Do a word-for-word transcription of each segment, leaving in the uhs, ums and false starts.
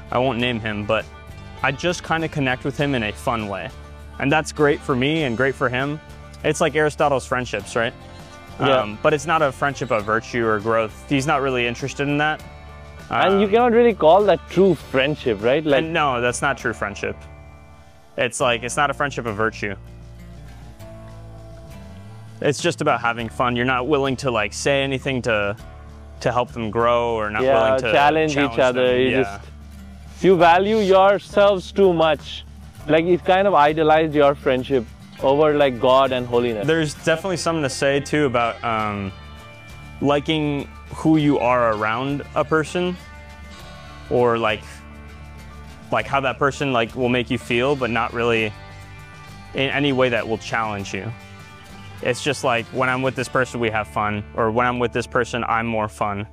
I won't name him, but I just kind of connect with him in a fun way. And that's great for me and great for him. It's like Aristotle's friendships, right? Yeah. Um, but it's not a friendship of virtue or growth. He's not really interested in that. And um, you cannot really call that true friendship, right? Like, and no, that's not true friendship. It's like, it's not a friendship of virtue. It's just about having fun. You're not willing to like say anything to to help them grow, or not yeah, willing to challenge, challenge each other. them. You Yeah. just you value yourselves too much. Like, you kind of idolize your friendship over like God and holiness. There's definitely something to say too about um, liking who you are around a person, or like like how that person like will make you feel, but not really in any way that will challenge you. It's just like, when I'm with this person, we have fun, or when I'm with this person, I'm more fun.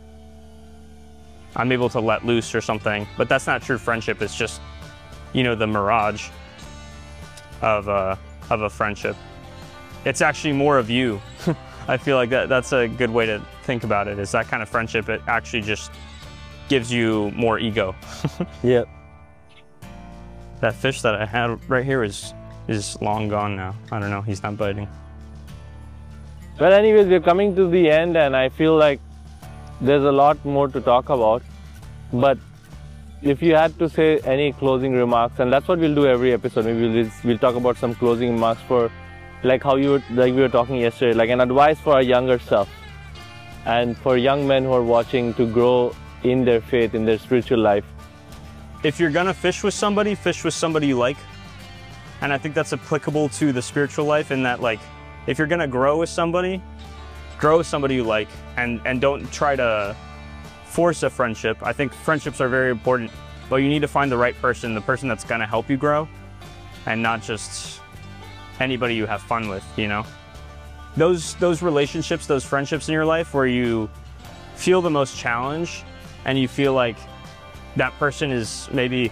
I'm able to let loose or something, but that's not true friendship. It's just, you know, the mirage of a, of a friendship. It's actually more of you. I feel like that, that's a good way to think about it, is that kind of friendship. It actually just gives you more ego. Yeah. That fish that I had right here is, is long gone now. I don't know, he's not biting. Well, anyways, we're coming to the end, and I feel like there's a lot more to talk about. But if you had to say any closing remarks, and that's what we'll do every episode, maybe we'll, we'll talk about some closing remarks for, like how you were, like we were talking yesterday, like an advice for our younger self, and for young men who are watching to grow in their faith, in their spiritual life. If you're gonna fish with somebody, fish with somebody you like. And I think that's applicable to the spiritual life, in that, like, if you're gonna grow with somebody, grow with somebody you like, and, and don't try to force a friendship. I think friendships are very important, but you need to find the right person, the person that's gonna help you grow, and not just anybody you have fun with, you know? Those, those relationships, those friendships in your life where you feel the most challenge, and you feel like that person is maybe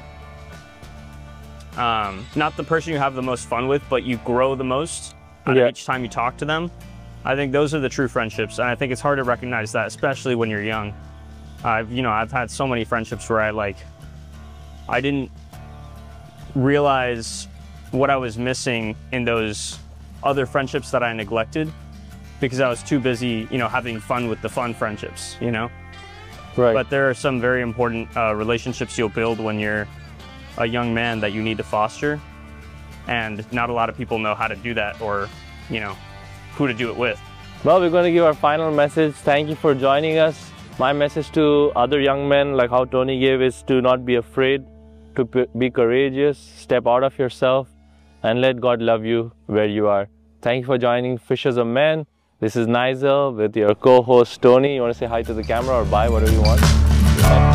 um, not the person you have the most fun with, but you grow the most out Yeah. of each time you talk to them. I think those are the true friendships, and I think it's hard to recognize that, especially when you're young. I've, you know, I've had so many friendships where I like, I didn't realize what I was missing in those other friendships that I neglected, because I was too busy, you know, having fun with the fun friendships, you know? Right. But there are some very important uh, relationships you'll build when you're a young man that you need to foster. And not a lot of people know how to do that, or, you know, who to do it with. Well, we're going to give our final message. Thank you for joining us. My message to other young men, like how Tony gave, is to not be afraid, to be courageous, step out of yourself, and let God love you where you are. Thank you for joining Fishers of Men. This is Nigel with your co-host Tony. You want to say hi to the camera or bye, whatever you want?